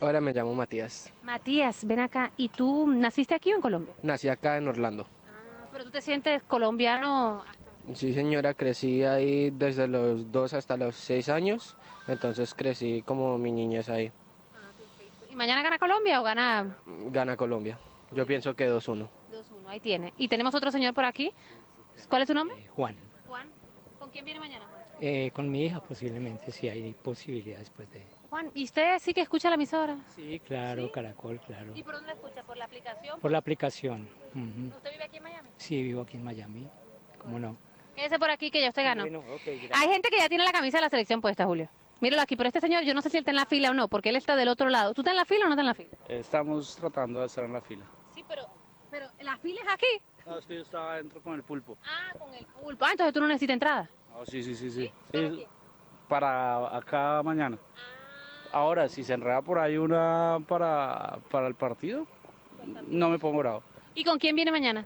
Ahora me llamo Matías. Matías, ven acá. ¿Y tú naciste aquí o en Colombia? Nací acá en Orlando. Pero tú te sientes colombiano. Sí, señora, crecí ahí desde los 2 hasta los 6 años, entonces crecí como mi niñez ahí. ¿Y mañana gana Colombia o gana Gana Colombia. Yo pienso que 2-1. 2-1? Ahí tiene. Y tenemos otro señor por aquí. ¿Cuál es su nombre? Juan, Juan. ¿Con quién viene mañana, Juan? con mi hija posiblemente, si hay posibilidades pues de... Juan, ¿y usted sí que escucha la emisora? Sí, claro, ¿Sí? Caracol, claro. ¿Y por dónde la escucha? ¿Por la aplicación? Por la aplicación. Ujú. ¿Usted vive aquí en Miami? Sí, vivo aquí en Miami, ¿cómo no? Quédese por aquí que ya usted ganó. Bueno, ok, gracias. Hay gente que ya tiene la camisa de la selección puesta, Julio. Míralo aquí, pero este señor, yo no sé si él está en la fila o no, porque él está del otro lado. ¿Tú estás en la fila o no estás en la fila? Estamos tratando de estar en la fila. Sí, pero la fila es aquí. No, es que yo estaba adentro con el pulpo. Ah, con el pulpo. Ah, entonces tú no necesitas entrada. No, sí, sí, sí, sí. ¿Para Sí, quién? para acá mañana. Ahora, si se enreda por ahí una para el partido, no me pongo bravo. ¿Y con quién viene mañana?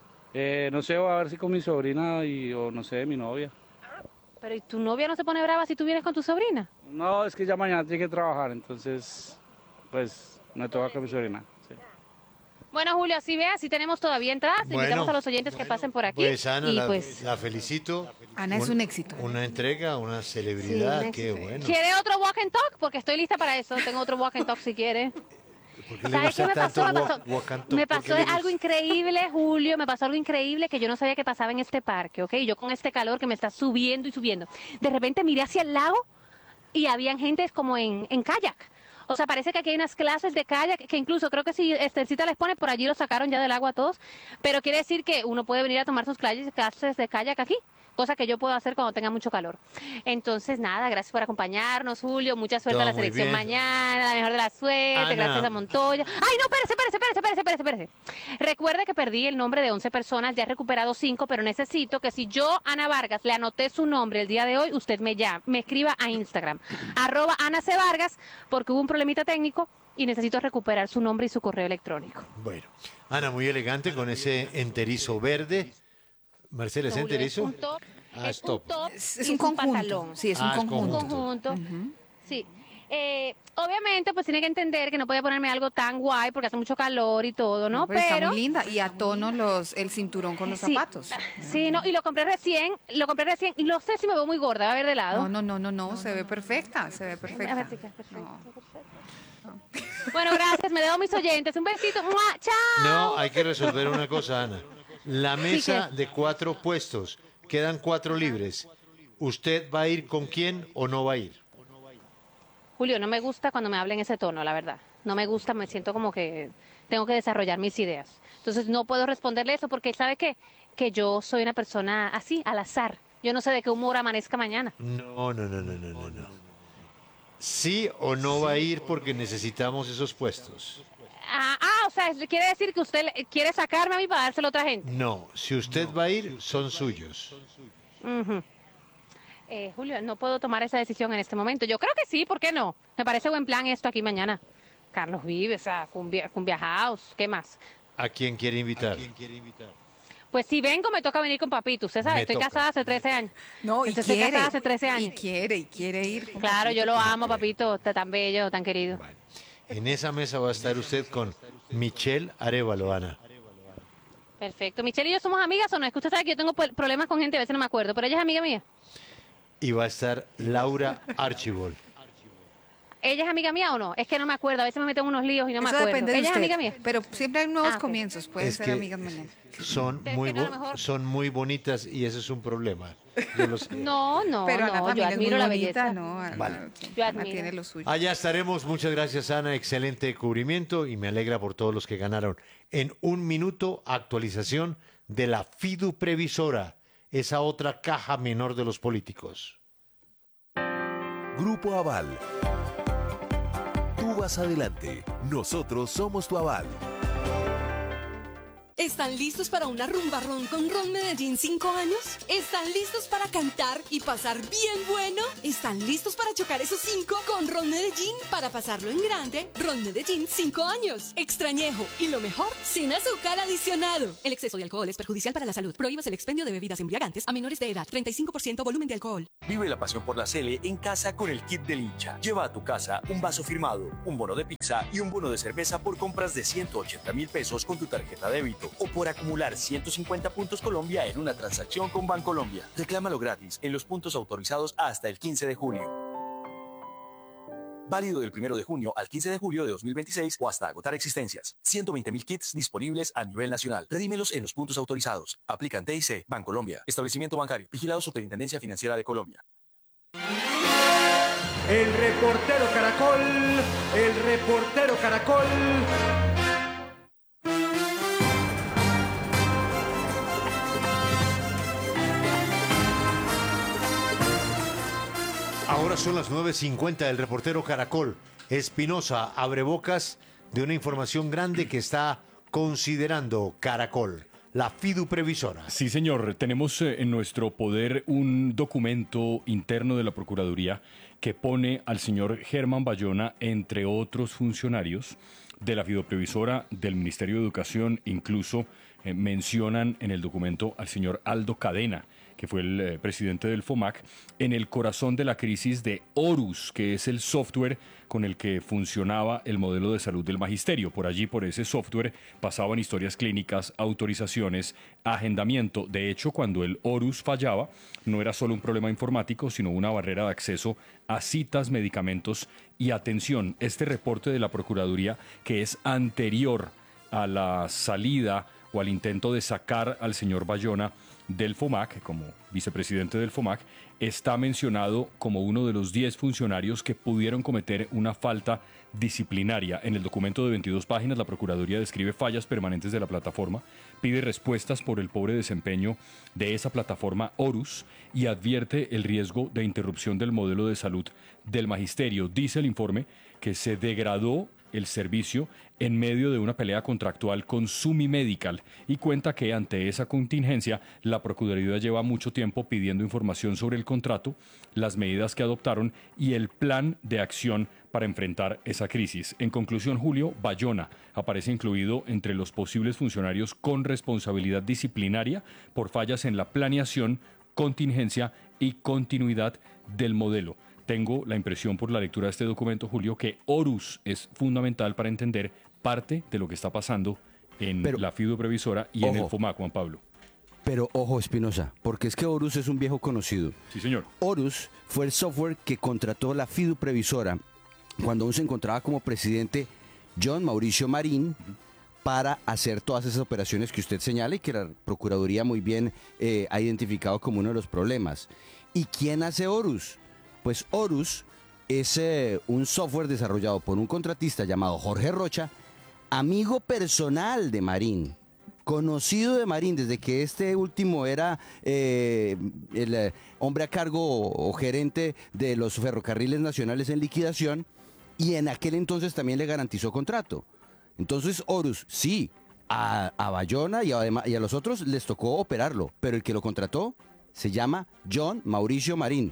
No sé, voy a ver si con mi sobrina o no sé, mi novia. Pero ¿y tu novia no se pone brava si tú vienes con tu sobrina? No, es que ya mañana tiene que trabajar, entonces, pues, me toca con mi sobrina. Sí. Bueno, Julio, así ve, así tenemos todavía entradas. Bueno, Invitamos a los oyentes que pasen por aquí. Pues Ana, y la, pues, la felicito. Ana es un éxito. Una entrega, una sí, celebridad, un qué éxito. bueno. ¿Quiere otro walk and talk? Porque estoy lista para eso. Tengo otro walk and talk si quiere. ¿Por qué le ¿Sabes qué gusta me tanto pasó? walk and talk? Me ¿Por qué pasó le gusta? algo increíble, Julio, me pasó algo increíble que yo no sabía que pasaba en este parque, ¿ok? Yo con este calor que me está subiendo y subiendo. De repente miré hacia el lago y habían gente como en kayak. O sea, parece que aquí hay unas clases de kayak que incluso creo que si Estelcita les pone por allí los sacaron ya del agua a todos. Pero quiere decir que uno puede venir a tomar sus clases de kayak aquí. Cosa que yo puedo hacer cuando tenga mucho calor. Entonces, nada, gracias por acompañarnos, Julio. Mucha suerte Todo a la muy selección bien. mañana, la mejor de la suerte. Ana. Gracias a Montoya. ¡Ay, no, espérese! Recuerde que perdí el nombre de 11 personas, ya he recuperado 5, pero necesito que si yo, Ana Vargas, le anoté su nombre el día de hoy, usted me escriba a Instagram, @AnaCVargas, porque hubo un problemita técnico y necesito recuperar su nombre y su correo electrónico. Bueno, Ana, muy elegante con ese enterizo verde. Marcela, ¿es Julio, enterizo? un top, Ah, es stop. un top Es y un conjunto. pantalón. Sí, es un Ah, es conjunto. Un conjunto. Sí. Obviamente, pues tiene que entender que no podía ponerme algo tan guay porque hace mucho calor y todo, ¿no? Pero está Pero muy linda. Y a tono el cinturón con los sí, zapatos. sí, no, y lo compré recién y no sé si me veo muy gorda, va a ver de lado. No, se ve perfecta, se ve perfecta. A ver, chica, perfecto, No. perfecto. Bueno, gracias, me dejo a mis oyentes. Un besito. ¡Mua! ¡Chao! No, hay que resolver una cosa, Ana. La mesa ¿qué? de 4 puestos, quedan 4 libres. ¿Usted va a ir con quién o no va a ir? Julio, no me gusta cuando me hablen ese tono, la verdad. No me gusta, me siento como que tengo que desarrollar mis ideas. Entonces no puedo responderle eso porque sabe que yo soy una persona así, al azar. Yo no sé de qué humor amanezca mañana. No. ¿Sí o no va a ir porque necesitamos esos puestos? O sea, quiere decir que usted quiere sacarme a mí para dárselo a otra gente. No, si usted va a ir, son suyos. Ujú. Julio, no puedo tomar esa decisión en este momento. Yo creo que sí, ¿por qué no? Me parece buen plan esto aquí mañana. Carlos Vives, Cumbia House, ¿qué más? ¿A quién quiere invitar? Pues si vengo, me toca venir con papito. Usted sabe, Me estoy toca. casada hace 13 años. No, y Estoy quiere. casada hace 13 años. Y quiere ir. Claro, yo lo amo, papito. Está tan bello, tan querido. Bueno, en esa mesa va a estar usted con Michelle Arévalo, Ana. Perfecto. Michelle y yo somos amigas o no. Es que usted sabe que yo tengo problemas con gente, a veces no me acuerdo, pero ella es amiga mía. Y va a estar Laura Archibald. ¿Ella es amiga mía o no? Es que no me acuerdo. A veces me meto en unos líos y no me Eso acuerdo. depende de ¿Ella es usted. amiga mía? Pero siempre hay nuevos Ah, ok. comienzos. Pueden Es ser que amigas mañana. son Pero es muy, que a lo mejor- son muy bonitas y ese es un problema. Yo lo sé. No, Pero Ana yo también es muy admiro la bonita, belleza. ¿no? Ana, Vale. Yo Ana admiro. tiene lo suyo. Allá estaremos. Muchas gracias, Ana. Excelente cubrimiento y me alegra por todos los que ganaron. En un minuto, actualización de la Fidu Previsora, esa otra caja menor de los políticos. Grupo Aval. Tú vas adelante. Nosotros somos tu aval. ¿Están listos para una rumba ron con Ron Medellín 5 años? ¿Están listos para cantar y pasar bien bueno? ¿Están listos para chocar esos 5 con Ron Medellín para pasarlo en grande? Ron Medellín 5 años. Extrañejo. Y lo mejor, sin azúcar adicionado. El exceso de alcohol es perjudicial para la salud. Prohíbas el expendio de bebidas embriagantes a menores de edad. 35% volumen de alcohol. Vive la pasión por la Sele en casa con el kit del hincha. Lleva a tu casa un vaso firmado, un bono de pizza y un bono de cerveza por compras de 180.000 pesos con tu tarjeta débito o por acumular 150 puntos Colombia en una transacción con Bancolombia. Reclámalo gratis en los puntos autorizados hasta el 15 de julio. Válido del 1 de junio al 15 de julio de 2026 o hasta agotar existencias. 120.000 kits disponibles a nivel nacional. Redímelos en los puntos autorizados. Aplican TIC, Bancolombia. Establecimiento bancario. Vigilado Superintendencia Financiera de Colombia. El reportero Caracol. El reportero Caracol. Ahora son las 9:50 del reportero Caracol. Espinosa abre bocas de una información grande que está considerando Caracol, la Fidu Previsora. Sí, señor. Tenemos en nuestro poder un documento interno de la Procuraduría que pone al señor Germán Bayona, entre otros funcionarios de la Fidu Previsora, del Ministerio de Educación, incluso mencionan en el documento al señor Aldo Cadena, que fue el presidente del FOMAC, en el corazón de la crisis de Horus, que es el software con el que funcionaba el modelo de salud del magisterio. Por allí, por ese software, pasaban historias clínicas, autorizaciones, agendamiento. De hecho, cuando el Horus fallaba, no era solo un problema informático, sino una barrera de acceso a citas, medicamentos y atención. Este reporte de la Procuraduría, que es anterior a la salida o al intento de sacar al señor Bayona del FOMAC, como vicepresidente del FOMAC, está mencionado como uno de los 10 funcionarios que pudieron cometer una falta disciplinaria. En el documento de 22 páginas, la Procuraduría describe fallas permanentes de la plataforma, pide respuestas por el pobre desempeño de esa plataforma Horus y advierte el riesgo de interrupción del modelo de salud del magisterio. Dice el informe que se degradó el servicio en medio de una pelea contractual con Sumi Medical y cuenta que ante esa contingencia la Procuraduría lleva mucho tiempo pidiendo información sobre el contrato, las medidas que adoptaron y el plan de acción para enfrentar esa crisis. En conclusión, Julio, Bayona aparece incluido entre los posibles funcionarios con responsabilidad disciplinaria por fallas en la planeación, contingencia y continuidad del modelo. Tengo la impresión por la lectura de este documento, Julio, que Horus es fundamental para entender parte de lo que está pasando en la Fidu Previsora y en el FOMAC, Juan Pablo. Pero ojo, Espinosa, porque es que Horus es un viejo conocido. Sí, señor. Horus fue el software que contrató la Fidu Previsora cuando aún se encontraba como presidente John Mauricio Marín para hacer todas esas operaciones que usted señala y que la Procuraduría muy bien ha identificado como uno de los problemas. ¿Y quién hace Horus? Pues Horus es un software desarrollado por un contratista llamado Jorge Rocha, amigo personal de Marín, conocido de Marín desde que este último era el hombre a cargo o gerente de los ferrocarriles nacionales en liquidación y en aquel entonces también le garantizó contrato. Entonces Horus, sí, a Bayona y a los otros les tocó operarlo, pero el que lo contrató se llama John Mauricio Marín.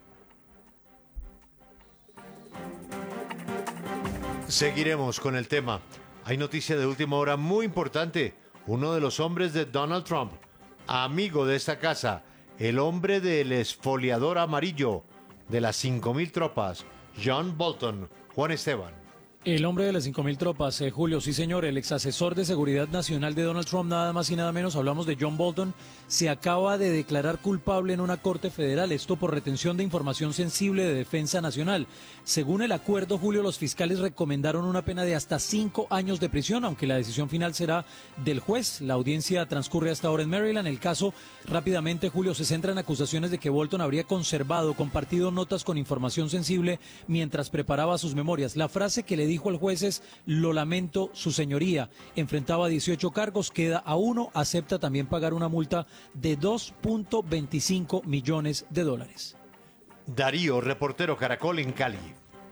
Seguiremos con el tema. Hay noticia de última hora muy importante. Uno de los hombres de Donald Trump, amigo de esta casa, el hombre del esfoliador amarillo de las 5.000 tropas, John Bolton. Juan Esteban. El hombre de las 5.000 tropas, Julio, sí señor, el ex asesor de seguridad nacional de Donald Trump, nada más y nada menos, hablamos de John Bolton, se acaba de declarar culpable en una corte federal, esto por retención de información sensible de defensa nacional. Según el acuerdo, Julio, los fiscales recomendaron una pena de hasta 5 años de prisión, aunque la decisión final será del juez. La audiencia transcurre hasta ahora en Maryland. El caso, rápidamente, Julio, se centra en acusaciones de que Bolton habría compartido notas con información sensible mientras preparaba sus memorias. La frase que le dijo al juez es: lo lamento, su señoría. Enfrentaba 18 cargos, queda a 1, acepta también pagar una multa de $2.25 millones. Darío, reportero Caracol en Cali.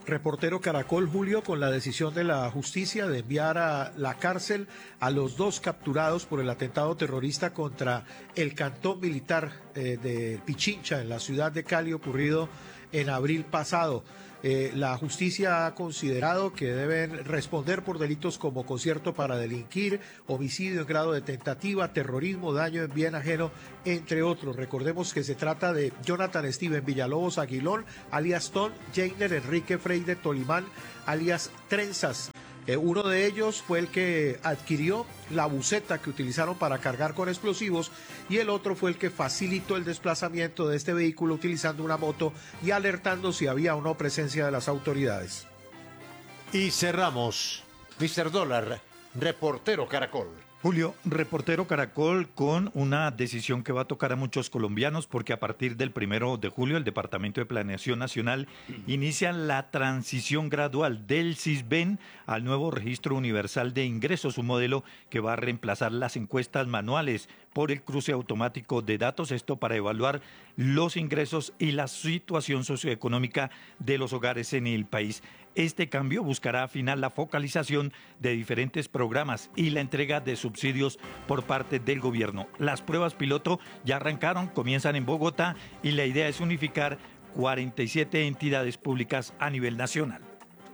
Reportero Caracol, Julio, con la decisión de la justicia de enviar a la cárcel a los 2 capturados por el atentado terrorista contra el cantón militar de Pichincha en la ciudad de Cali, ocurrido en abril pasado. La justicia ha considerado que deben responder por delitos como concierto para delinquir, homicidio en grado de tentativa, terrorismo, daño en bien ajeno, entre otros. Recordemos que se trata de Jonathan Steven Villalobos Aguilón, alias Ton, Jainer Enrique Freire Tolimán, alias Trenzas. Uno de ellos fue el que adquirió la buceta que utilizaron para cargar con explosivos y el otro fue el que facilitó el desplazamiento de este vehículo utilizando una moto y alertando si había o no presencia de las autoridades. Y cerramos. Mr. Dólar, reportero Caracol. Julio, reportero Caracol, con una decisión que va a tocar a muchos colombianos porque a partir del 1 de julio el Departamento de Planeación Nacional inicia la transición gradual del SISBEN al nuevo Registro Universal de Ingresos, un modelo que va a reemplazar las encuestas manuales por el cruce automático de datos, esto para evaluar los ingresos y la situación socioeconómica de los hogares en el país. Este cambio buscará afinar la focalización de diferentes programas y la entrega de subsidios por parte del gobierno. Las pruebas piloto ya arrancaron, comienzan en Bogotá y la idea es unificar 47 entidades públicas a nivel nacional.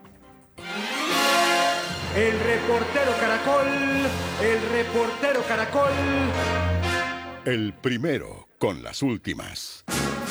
El reportero Caracol, el reportero Caracol. El primero con las últimas.